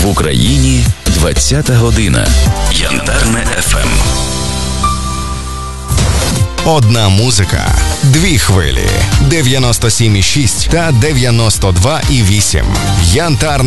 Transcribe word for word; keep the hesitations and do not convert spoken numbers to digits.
В Україні двадцята година. Янтарне еф ем. Одна музика, дві хвилі. дев'яносто сім і шість та дев'яносто два і вісім. Янтарне